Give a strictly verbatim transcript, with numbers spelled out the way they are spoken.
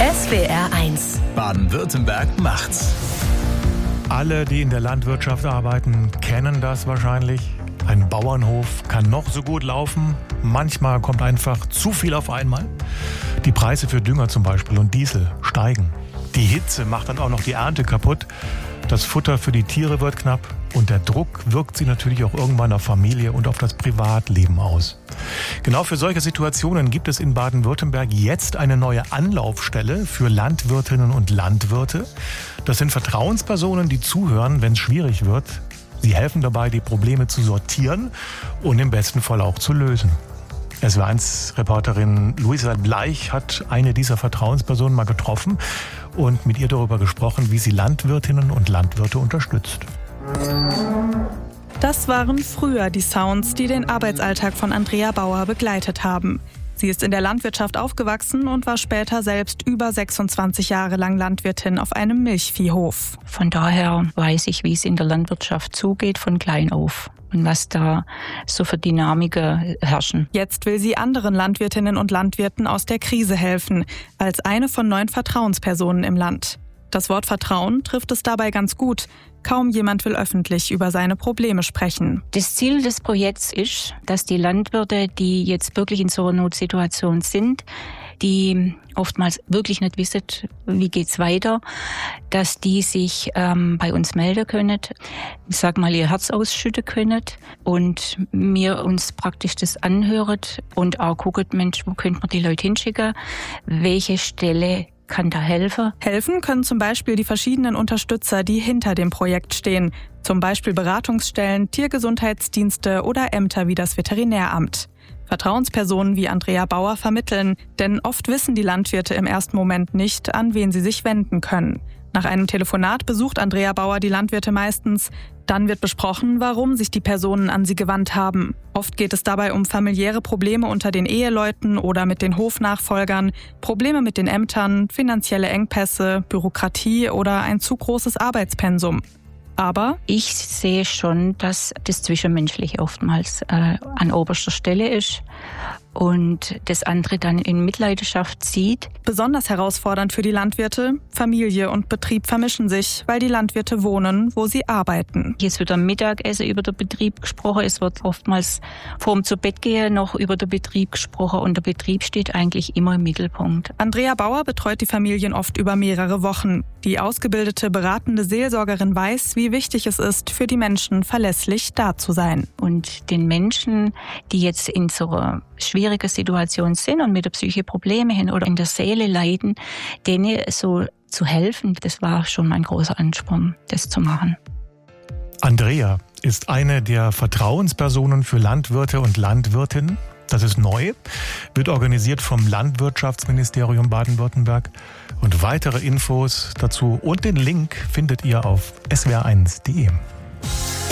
S W R eins. Baden-Württemberg macht's. Alle, die in der Landwirtschaft arbeiten, kennen das wahrscheinlich. Ein Bauernhof kann noch so gut laufen. Manchmal kommt einfach zu viel auf einmal. Die Preise für Dünger zum Beispiel und Diesel steigen. Die Hitze macht dann auch noch die Ernte kaputt. Das Futter für die Tiere wird knapp. Und der Druck wirkt sich natürlich auch irgendwann auf Familie und auf das Privatleben aus. Genau für solche Situationen gibt es in Baden-Württemberg jetzt eine neue Anlaufstelle für Landwirtinnen und Landwirte. Das sind Vertrauenspersonen, die zuhören, wenn es schwierig wird. Sie helfen dabei, die Probleme zu sortieren und im besten Fall auch zu lösen. S W R eins Reporterin Luisa Bleich hat eine dieser Vertrauenspersonen mal getroffen und mit ihr darüber gesprochen, wie sie Landwirtinnen und Landwirte unterstützt. Das waren früher die Sounds, die den Arbeitsalltag von Andrea Bauer begleitet haben. Sie ist in der Landwirtschaft aufgewachsen und war später selbst über sechsundzwanzig Jahre lang Landwirtin auf einem Milchviehhof. Von daher weiß ich, wie es in der Landwirtschaft zugeht, von klein auf. Und was da so für Dynamiken herrschen. Jetzt will sie anderen Landwirtinnen und Landwirten aus der Krise helfen, als eine von neun Vertrauenspersonen im Land. Das Wort Vertrauen trifft es dabei ganz gut. Kaum jemand will öffentlich über seine Probleme sprechen. Das Ziel des Projekts ist, dass die Landwirte, die jetzt wirklich in so einer Notsituation sind, die oftmals wirklich nicht wissen, wie geht's weiter, dass die sich ähm, bei uns melden können, ich sag mal, ihr Herz ausschütten können und wir uns praktisch das anhören und auch gucken, Mensch, wo könnte man die Leute hinschicken, welche Stelle kann da helfen? Helfen können zum Beispiel die verschiedenen Unterstützer, die hinter dem Projekt stehen. Zum Beispiel Beratungsstellen, Tiergesundheitsdienste oder Ämter wie das Veterinäramt. Vertrauenspersonen wie Andrea Bauer vermitteln, denn oft wissen die Landwirte im ersten Moment nicht, an wen sie sich wenden können. Nach einem Telefonat besucht Andrea Bauer die Landwirte meistens. Dann wird besprochen, warum sich die Personen an sie gewandt haben. Oft geht es dabei um familiäre Probleme unter den Eheleuten oder mit den Hofnachfolgern, Probleme mit den Ämtern, finanzielle Engpässe, Bürokratie oder ein zu großes Arbeitspensum. Aber ich sehe schon, dass das Zwischenmenschliche oftmals äh, an oberster Stelle ist und das andere dann in Mitleidenschaft zieht. Besonders herausfordernd für die Landwirte: Familie und Betrieb vermischen sich, weil die Landwirte wohnen, wo sie arbeiten. Jetzt wird am Mittagessen über den Betrieb gesprochen. Es wird oftmals vorm Zubettgehen noch über den Betrieb gesprochen und der Betrieb steht eigentlich immer im Mittelpunkt. Andrea Bauer betreut die Familien oft über mehrere Wochen. Die ausgebildete beratende Seelsorgerin weiß, wie wichtig es ist, für die Menschen verlässlich da zu sein. Und den Menschen, die jetzt in so einer schwierigen Situation sind und mit der Psyche Probleme haben oder in der Seele leiden, denen so zu helfen, das war schon mein großer Ansporn, das zu machen. Andrea ist eine der Vertrauenspersonen für Landwirte und Landwirtinnen. Das ist neu, wird organisiert vom Landwirtschaftsministerium Baden-Württemberg. Und weitere Infos dazu und den Link findet ihr auf S W R eins punkt de.